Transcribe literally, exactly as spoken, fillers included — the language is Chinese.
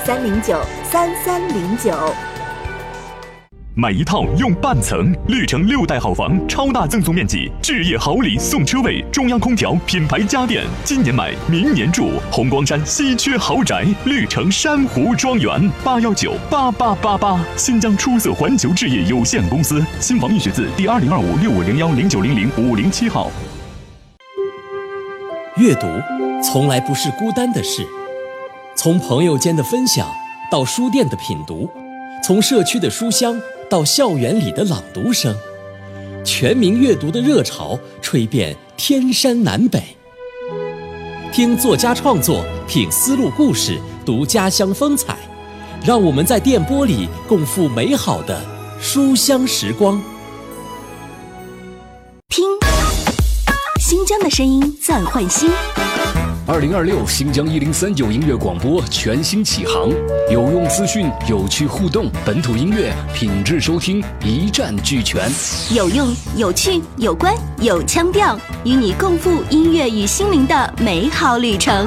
三零九三三零九。 买一套用半层，绿城六代好房，超大赠送面积，置业好礼送车位，中央空调，品牌家电，今年买，明年住。红光山稀缺豪宅，绿城珊瑚庄园，八幺九八八八八。新疆出色环球置业有限公司，新房预选字第二零二五六五零幺零九零零五零七号。 阅读从来不是孤单的事，从朋友间的分享到书店的品读，从社区的书香到校园里的朗读声，全民阅读的热潮吹遍天山南北。听作家创作，品丝路故事，读家乡风采，让我们在电波里共赴美好的书香时光。 听新疆的声音在唤醒。 二零二六新疆一零三九音乐广播全新启航，有用资讯，有趣互动，本土音乐品质收听一站俱全， 有用、有趣、有关、有腔调，与你共赴音乐与心灵的美好旅程。